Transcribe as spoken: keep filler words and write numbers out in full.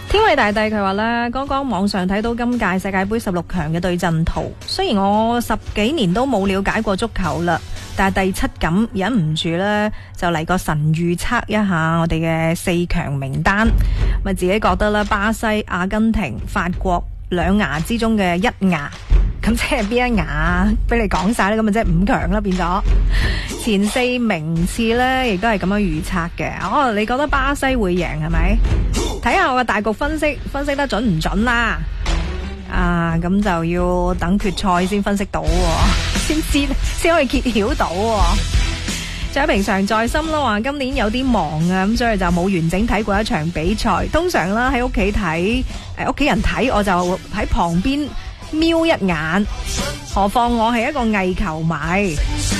天偉大帝佢話咧，剛剛網上睇到今屆世界杯十六強嘅對陣圖，雖然我十幾年都冇了解過足球啦，但係第七感忍唔住咧，就嚟個神預測一下我哋嘅四強名單，咪自己覺得啦，巴西、阿根廷、法國兩牙之中嘅一牙，咁即係邊一牙？俾你講晒啦，咁咪即係五強啦，變咗前四名次咧，亦都係咁樣預測嘅。哦，你覺得巴西會贏係咪？睇下我嘅大局分析，分析得準唔準啦？啊，咁就要等決賽先分析到，先知先可以揭曉到。仲有平常在心啦，話今年有啲忙啊，咁所以就冇完整睇過一場比賽。通常啦喺屋企睇，誒屋企人睇，我就喺旁邊瞄一眼。何況我係一個偽球迷。